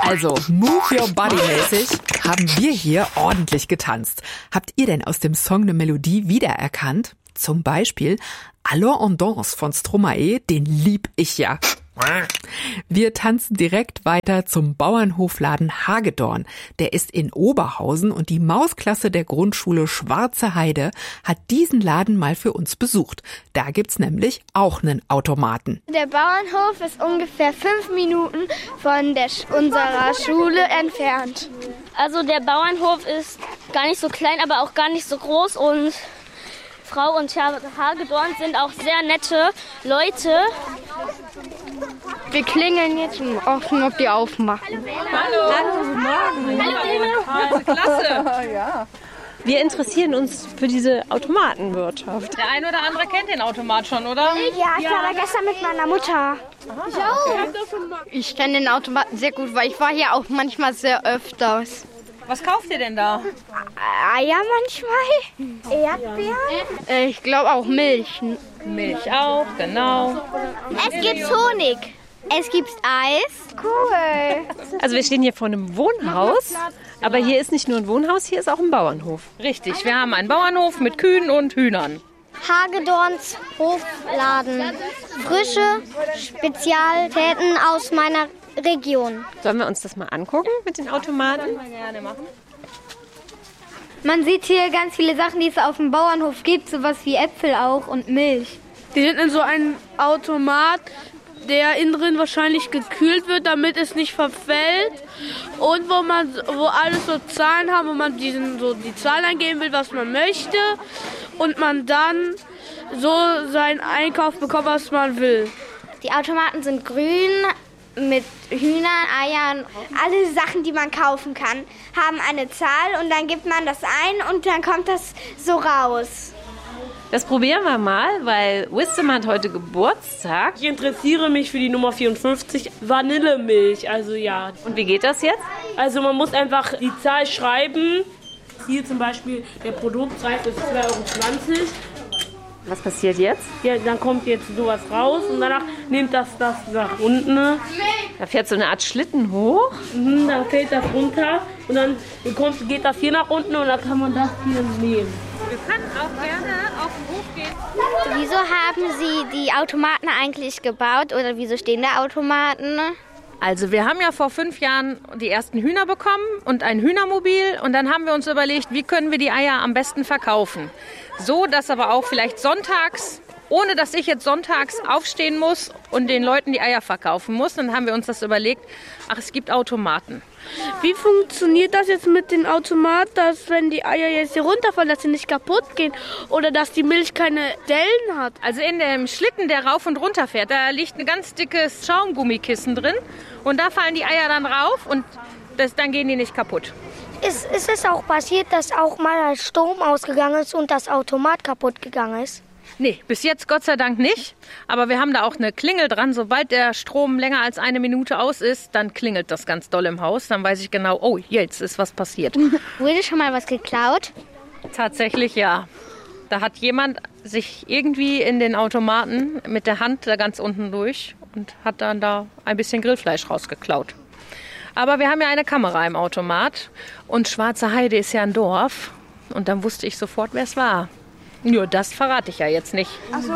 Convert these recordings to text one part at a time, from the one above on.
Also, Move Your Body mäßig haben wir hier ordentlich getanzt. Habt ihr denn aus dem Song eine Melodie wiedererkannt? Zum Beispiel Alors on danse von Stromae, den lieb ich ja. Wir tanzen direkt weiter zum Bauernhofladen Hagedorn. Der ist in Oberhausen und die Mausklasse der Grundschule Schwarze Heide hat diesen Laden mal für uns besucht. Da gibt's nämlich auch einen Automaten. Der Bauernhof ist ungefähr 5 Minuten von unserer Schule entfernt. Also der Bauernhof ist gar nicht so klein, aber auch gar nicht so groß und Frau und Herr Hagedorn sind auch sehr nette Leute. Wir klingeln jetzt und hoffen, ob die aufmachen. Hallo, guten Morgen. Hallo, klasse. Ja. Wir interessieren uns für diese Automatenwirtschaft. Der ein oder andere kennt den Automat schon, oder? Ja, ich war da gestern mit meiner Mutter. Ich kenne den Automaten sehr gut, weil ich war hier auch manchmal sehr öfters. Was kauft ihr denn da? Eier manchmal, Erdbeeren. Ich glaube auch Milch. Milch auch, genau. Es gibt Honig. Es gibt Eis. Cool. Also wir stehen hier vor einem Wohnhaus, aber hier ist nicht nur ein Wohnhaus, hier ist auch ein Bauernhof. Richtig, wir haben einen Bauernhof mit Kühen und Hühnern. Hagedorns Hofladen. Frische Spezialitäten aus meiner Region. Sollen wir uns das mal angucken mit den Automaten? Können wir gerne machen. Man sieht hier ganz viele Sachen, die es auf dem Bauernhof gibt, sowas wie Äpfel auch und Milch. Die sind in so einem Automat, der innen drin wahrscheinlich gekühlt wird, damit es nicht verfällt. Und wo alles so Zahlen haben, wo man die Zahlen eingeben will, was man möchte. Und man dann so seinen Einkauf bekommt, was man will. Die Automaten sind grün mit Hühnern, Eiern. Alle Sachen, die man kaufen kann, haben eine Zahl und dann gibt man das ein und dann kommt das so raus. Das probieren wir mal, weil Wisdom hat heute Geburtstag. Ich interessiere mich für die Nummer 54, Vanillemilch, also ja. Und wie geht das jetzt? Also man muss einfach die Zahl schreiben. Hier zum Beispiel der Produktpreis ist 2,20 €. Was passiert jetzt? Ja, dann kommt jetzt sowas raus und danach nimmt das nach unten. Da fährt so eine Art Schlitten hoch. Dann fällt das runter und dann geht das hier nach unten und dann kann man das hier nehmen. Wir können auch gerne auf den Hof gehen. Wieso haben Sie die Automaten eigentlich gebaut oder wieso stehen da Automaten? Also wir haben ja vor 5 Jahren die ersten Hühner bekommen und ein Hühnermobil. Und dann haben wir uns überlegt, wie können wir die Eier am besten verkaufen. So, dass aber auch vielleicht sonntags, ohne dass ich jetzt sonntags aufstehen muss und den Leuten die Eier verkaufen muss. Dann haben wir uns das überlegt, es gibt Automaten. Wie funktioniert das jetzt mit dem Automat, dass wenn die Eier jetzt hier runterfallen, dass sie nicht kaputt gehen oder dass die Milch keine Dellen hat? Also in dem Schlitten, der rauf und runter fährt, da liegt ein ganz dickes Schaumgummikissen drin. Und da fallen die Eier dann rauf und dann gehen die nicht kaputt. Ist es auch passiert, dass auch mal ein Strom ausgegangen ist und das Automat kaputt gegangen ist? Nee, bis jetzt Gott sei Dank nicht. Aber wir haben da auch eine Klingel dran. Sobald der Strom länger als 1 Minute aus ist, dann klingelt das ganz doll im Haus. Dann weiß ich genau, oh, jetzt ist was passiert. Wurde schon mal was geklaut? Tatsächlich ja. Da hat jemand sich irgendwie in den Automaten mit der Hand da ganz unten durch und hat dann da ein bisschen Grillfleisch rausgeklaut. Aber wir haben ja eine Kamera im Automat und Schwarze Heide ist ja ein Dorf und dann wusste ich sofort, wer es war. Nur das verrate ich ja jetzt nicht.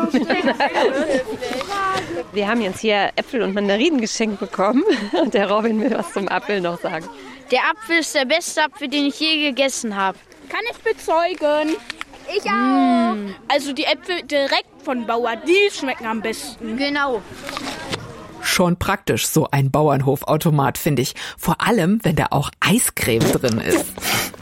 Wir haben jetzt hier Äpfel und Mandarinen geschenkt bekommen und der Robin will was zum Apfel noch sagen. Der Apfel ist der beste Apfel, den ich je gegessen habe. Kann ich bezeugen. Ich auch. Also die Äpfel direkt von Bauer, die schmecken am besten. Genau. Schon praktisch, so ein Bauernhofautomat, finde ich. Vor allem, wenn da auch Eiscreme drin ist.